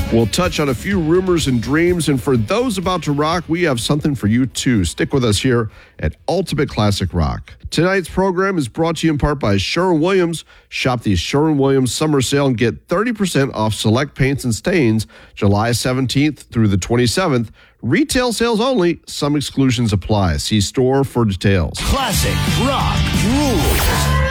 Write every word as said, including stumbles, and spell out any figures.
We'll touch on a few rumors and dreams, and for those about to rock, we have something for you too. Stick with us here at Ultimate Classic Rock. Tonight's program is brought to you in part by Sherwin-Williams. Shop the Sherwin-Williams summer sale and get thirty percent off select paints and stains July seventeenth through the twenty-seventh. Retail sales only. Some exclusions apply. See store for details. Classic Rock